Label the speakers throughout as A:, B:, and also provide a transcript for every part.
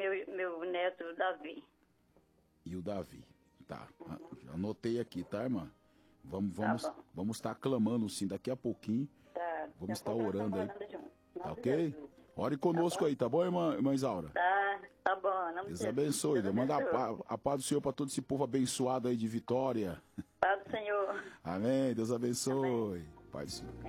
A: meu neto Davi.
B: E o Davi, tá. Já anotei aqui, tá, irmã? Vamos estar clamando sim, daqui a pouquinho.
A: Tá.
B: Vamos estar orando aí. Tá ok?
A: Jesus.
B: Ore conosco aí, tá bom, irmã Isaura?
A: Tá bom.
B: Deus abençoe. Manda a paz do Senhor para todo esse povo abençoado aí de Vitória.
A: Paz do Senhor.
B: Amém. Deus abençoe.
A: Amém.
B: Pai do Senhor.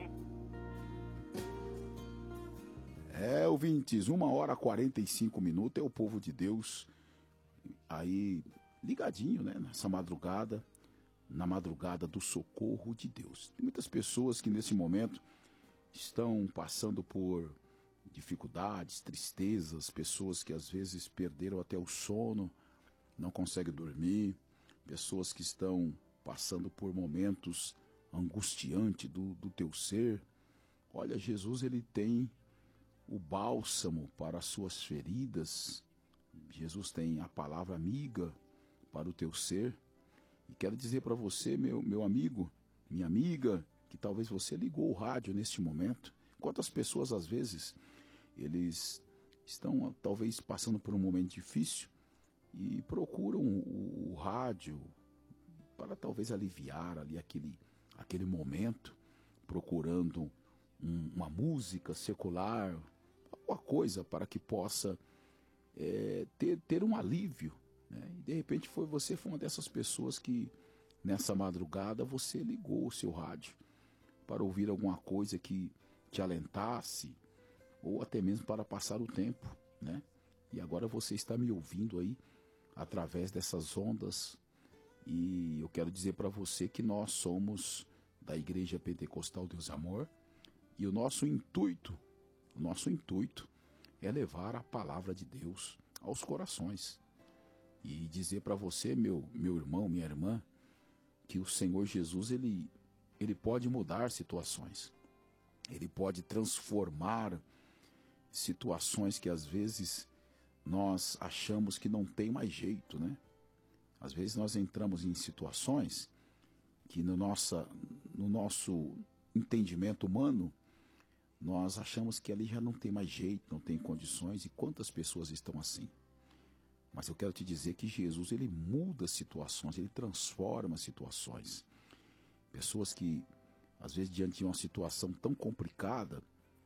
B: Ouvintes, 1h45, é o povo de Deus aí ligadinho, né? Nessa madrugada, na madrugada do socorro de Deus. Tem muitas pessoas que nesse momento estão passando por dificuldades, tristezas, pessoas que às vezes perderam até o sono, não conseguem dormir, pessoas que estão passando por momentos angustiantes do teu ser. Olha, Jesus, ele tem o bálsamo para as suas feridas. Jesus tem a palavra amiga para o teu ser. E quero dizer para você, meu amigo, minha amiga, que talvez você ligou o rádio neste momento. Quantas pessoas, às vezes, eles estão talvez passando por um momento difícil e procuram o rádio para talvez aliviar ali aquele momento, procurando uma música secular, alguma coisa para que possa ter um alívio, né? E de repente você foi uma dessas pessoas que nessa madrugada você ligou o seu rádio para ouvir alguma coisa que te alentasse ou até mesmo para passar o tempo, né? E agora você está me ouvindo aí através dessas ondas e eu quero dizer para você que nós somos da Igreja Pentecostal Deus Amor e o nosso intuito é levar a palavra de Deus aos corações e dizer para você, meu irmão, minha irmã, que o Senhor Jesus, ele pode mudar situações, ele pode transformar situações que às vezes nós achamos que não tem mais jeito, né? Às vezes nós entramos em situações que no nosso entendimento humano, nós achamos que ali já não tem mais jeito, não tem condições, e quantas pessoas estão assim. Mas eu quero te dizer que Jesus, ele muda situações, ele transforma situações. Pessoas que, às vezes, diante de uma situação tão complicada,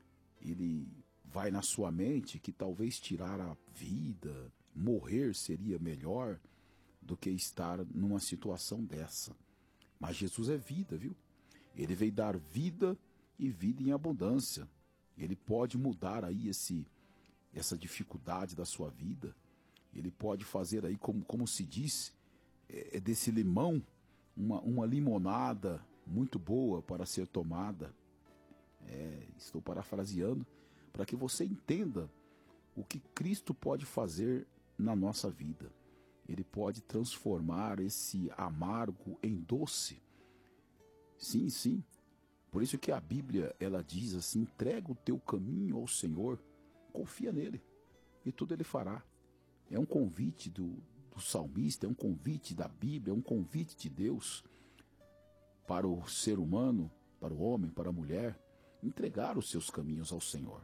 B: ele vai na sua mente que talvez tirar a vida, morrer seria melhor do que estar numa situação dessa. Mas Jesus é vida, viu? Ele veio dar vida e vida em abundância. Ele pode mudar aí essa dificuldade da sua vida. Ele pode fazer aí, como se diz, desse limão, uma limonada muito boa para ser tomada. Estou parafraseando, para que você entenda o que Cristo pode fazer na nossa vida. Ele pode transformar esse amargo em doce. Sim, sim. Por isso que a Bíblia, ela diz assim, entrega o teu caminho ao Senhor, confia nele, e tudo ele fará. É um convite do salmista, é um convite da Bíblia, é um convite de Deus para o ser humano, para o homem, para a mulher, entregar os seus caminhos ao Senhor.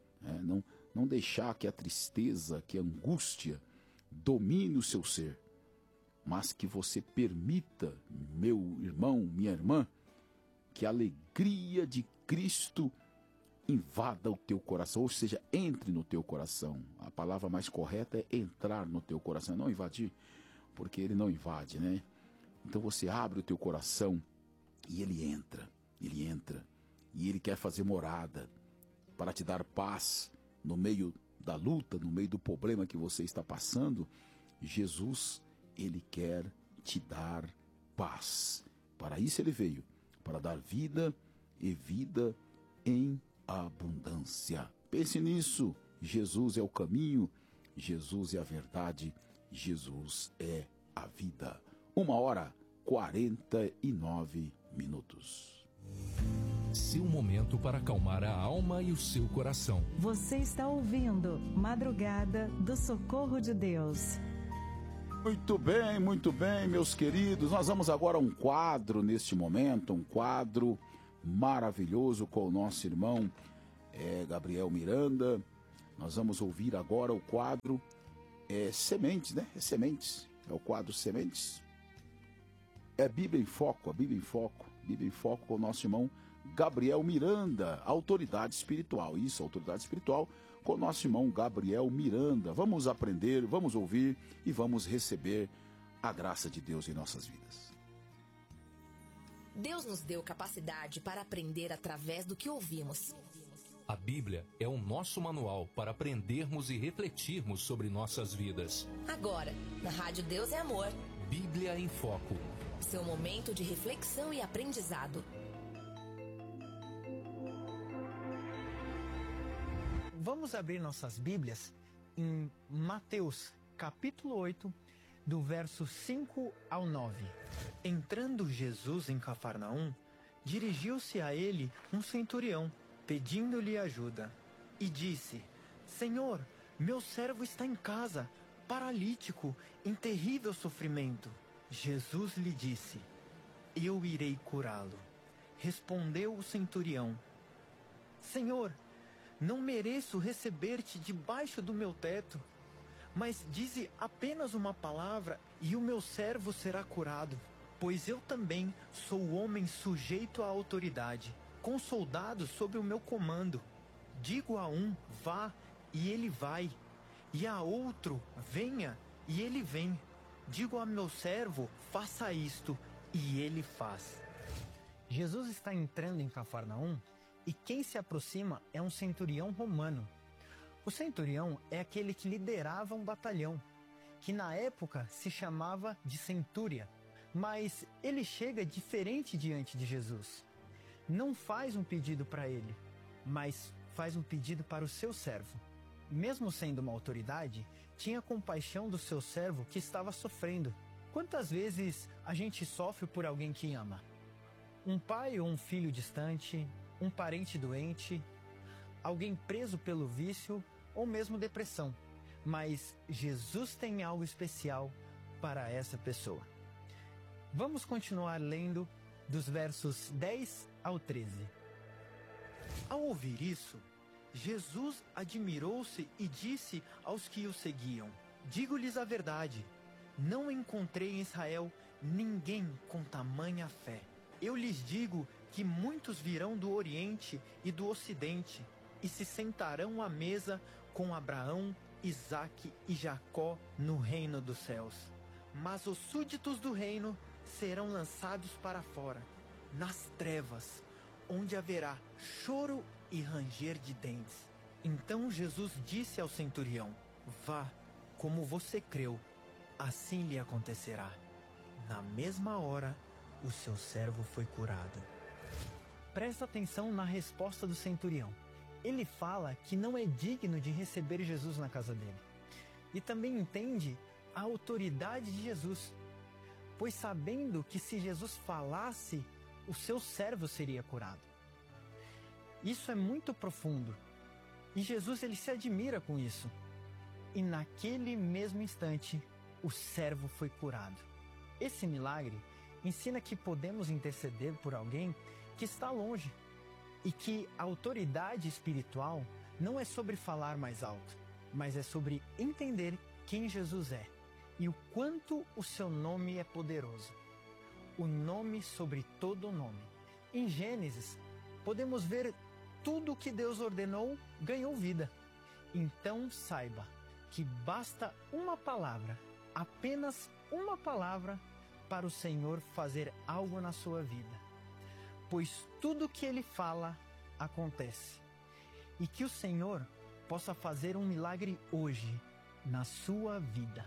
B: Não deixar que a tristeza, que a angústia domine o seu ser, mas que você permita, meu irmão, minha irmã, que a alegria de Cristo invada o teu coração, ou seja, entre no teu coração. A palavra mais correta é entrar no teu coração, não invadir, porque ele não invade, né? Então você abre o teu coração e ele entra, e ele quer fazer morada para te dar paz no meio da luta, no meio do problema que você está passando. Jesus, ele quer te dar paz. Para isso ele veio, para dar vida e vida em abundância. Pense nisso. Jesus é o caminho, Jesus é a verdade, Jesus é a vida. 1h49.
C: Seu momento para acalmar a alma e o seu coração.
D: Você está ouvindo Madrugada do Socorro de Deus.
B: Muito bem, meus queridos. Nós vamos agora a um quadro neste momento, um quadro maravilhoso com o nosso irmão Gabriel Miranda. Nós vamos ouvir agora o quadro Sementes, né? É Sementes. É o quadro Sementes. É Bíblia em Foco, a Bíblia em Foco. Bíblia em Foco com o nosso irmão Gabriel Miranda, autoridade espiritual. Isso, autoridade espiritual com o nosso irmão Gabriel Miranda. Vamos aprender, vamos ouvir e vamos receber a graça de Deus em nossas vidas.
E: Deus nos deu capacidade para aprender através do que ouvimos.
C: A Bíblia é o nosso manual para aprendermos e refletirmos sobre nossas vidas.
E: Agora, na Rádio Deus é Amor.
C: Bíblia em Foco.
E: Seu momento de reflexão e aprendizado.
F: Vamos abrir nossas Bíblias em Mateus, capítulo 8, do verso 5 ao 9. Entrando Jesus em Cafarnaum, dirigiu-se a ele um centurião, pedindo-lhe ajuda, e disse: Senhor, meu servo está em casa, paralítico, em terrível sofrimento. Jesus lhe disse: Eu irei curá-lo. Respondeu o centurião: Senhor, não mereço receber-te debaixo do meu teto, mas dize apenas uma palavra e o meu servo será curado. Pois eu também sou homem sujeito à autoridade, com soldados sob o meu comando. Digo a um, vá, e ele vai, e a outro, venha, e ele vem. Digo a meu servo, faça isto, e ele faz. Jesus está entrando em Cafarnaum, e quem se aproxima é um centurião romano. O centurião é aquele que liderava um batalhão, que na época se chamava de centúria. Mas ele chega diferente diante de Jesus. Não faz um pedido para ele, mas faz um pedido para o seu servo. Mesmo sendo uma autoridade, tinha compaixão do seu servo que estava sofrendo. Quantas vezes a gente sofre por alguém que ama? Um pai ou um filho distante, um parente doente, alguém preso pelo vício ou mesmo depressão. Mas Jesus tem algo especial para essa pessoa. Vamos continuar lendo dos versos 10 ao 13. Ao ouvir isso, Jesus admirou-se e disse aos que o seguiam: Digo-lhes a verdade, não encontrei em Israel ninguém com tamanha fé. Eu lhes digo que muitos virão do Oriente e do Ocidente e se sentarão à mesa com Abraão, Isaque e Jacó no reino dos céus. Mas os súditos do reino serão lançados para fora, nas trevas, onde haverá choro e ranger de dentes. Então Jesus disse ao centurião: Vá, como você creu, assim lhe acontecerá. Na mesma hora, o seu servo foi curado. Presta atenção na resposta do centurião. Ele fala que não é digno de receber Jesus na casa dele. E também entende a autoridade de Jesus, pois sabendo que se Jesus falasse, o seu servo seria curado. Isso é muito profundo. E Jesus ele se admira com isso. E naquele mesmo instante, o servo foi curado. Esse milagre ensina que podemos interceder por alguém que está longe. E que a autoridade espiritual não é sobre falar mais alto, mas é sobre entender quem Jesus é. E o quanto o seu nome é poderoso. O nome sobre todo nome. Em Gênesis, podemos ver tudo o que Deus ordenou ganhou vida. Então saiba que basta uma palavra, apenas uma palavra, para o Senhor fazer algo na sua vida. Pois tudo o que Ele fala, acontece. E que o Senhor possa fazer um milagre hoje, na sua vida.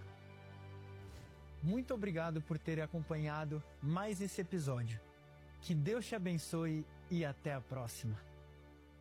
F: Muito obrigado por ter acompanhado mais esse episódio. Que Deus te abençoe e até a próxima.